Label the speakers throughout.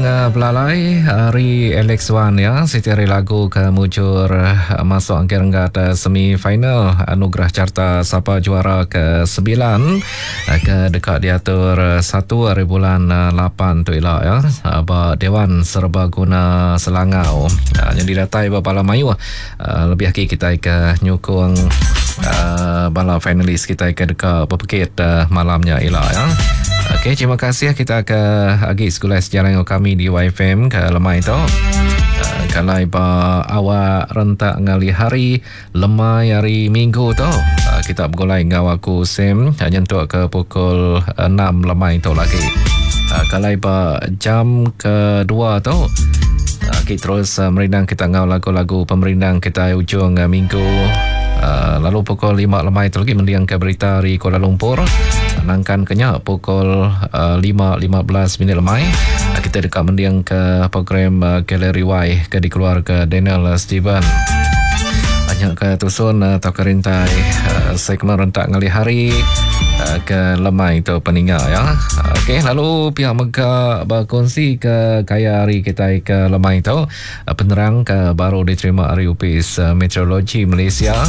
Speaker 1: belalai hari Alex Wan ya, setiap lagu ke mujur masuk angka renggat semi-final anugerah carta siapa juara ke-9 ke dekat diatur 1 hari bulan 8 tu elak ya. Dewan Serbaguna Selangau yang didatai Bala Mayu lebih lagi kita ke nyukung bala finalis kita ke dekat berpekit malamnya elak ya. Okey, terima kasih kita ke agi sekolah sejarah yang kami di YFM ke lemai tu. Kalau awak rentak ngali hari lemai hari minggu tu, kita bergolai dengan aku Sam nyentuh ke pukul 6 lemai tu lagi. Kalau jam kedua tu, kita terus merindang kita ngau lagu-lagu pemerindang kita ujung minggu. Lalu pukul 5 lemai tu lagi mendiang ke berita di Kuala Lumpur. Nangkan kenyak pukul 5.15 minit lemai. Kita dekat mendiang ke program Galeri Y ke dikeluar ke Daniel Steven. Banyak ke tusun atau kerintai segmen rentak ngali hari ke lemai itu peninggal ya. Okey, lalu pihak Mega berkongsi ke kaya hari kita ke lemai itu penerang ke baru diterima dari UPS Meteorologi Malaysia.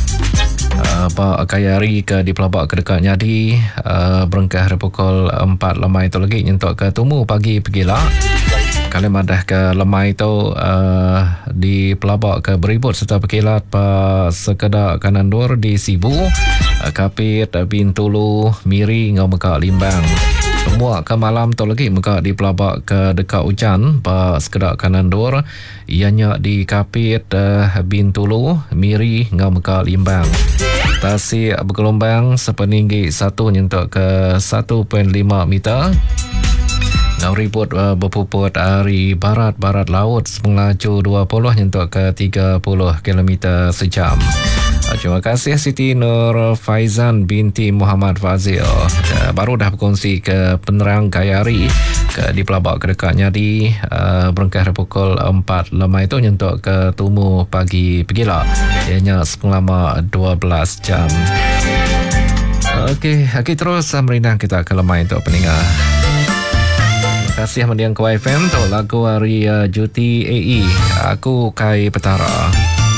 Speaker 1: Kaya hari ke di pelabak kedekatnya di berengkah pukul 4 lemai itu lagi nyentuk ke tumu pagi pergilah. Kalau madah ke lemai itu di pelabak ke beribut serta perkilat sekedar kanan dur di Sibu, Kapit, Bintulu, Miri, Ngau Mekak, Limbang. Semua ke malam tu lagi Mekak di pelabak ke dekat hujan sekedar kanan dur ianya di Kapit, Bintulu, Miri, Ngau Mekak, Limbang. Tasik bergelombang sepeninggi 1 nyentuk ke 1.5 meter. Ngau ribut berpuput dari barat-barat laut melaju 20 nyentuk ke 30 km sejam. Terima kasih Siti Nur Faizan binti Muhammad Fazil. Baru dah berkongsi ke penerang kaya hari ke di pelabak kedekatnya di berengkah pukul 4 lemai itu nyentuk ke tumu pagi pergilah. Ianya selama 12 jam. Okey, terus merindang kita ke lemai untuk peninggal. Terima kasih mendiang ke YFM tu lagu hari Juti AE. Aku Kai Petara.